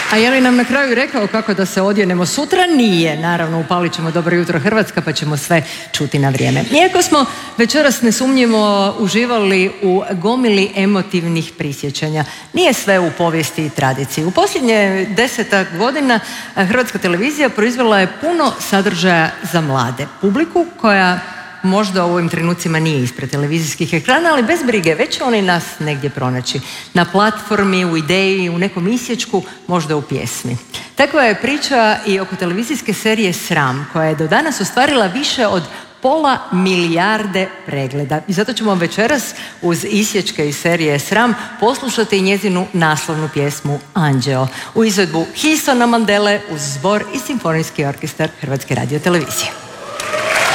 A je li nam na kraju rekao kako da se odjenemo sutra? Nije. Naravno, upalit ćemo Dobro jutro Hrvatska pa ćemo sve čuti na vrijeme. Iako smo večeras nesumnjivo uživali u gomili emotivnih prisjećanja, nije sve u povijesti i tradiciji. U posljednje 10 godina Hrvatska televizija proizvela je puno sadržaja za mlade publiku koja možda u ovim trenucima nije ispred televizijskih ekrana, ali bez brige, već će oni nas negdje pronaći. Na platformi, u ideji, u nekom isječku, možda u pjesmi. Takva je priča i oko televizijske serije Sram, koja je do danas ostvarila više od 500 milijarde pregleda. I zato ćemo večeras uz isječke iz serije Sram poslušati njezinu naslovnu pjesmu Anđeo u izvedbu Hisona Mandele uz zbor i simfonijski orkestar Hrvatske radiotelevizije.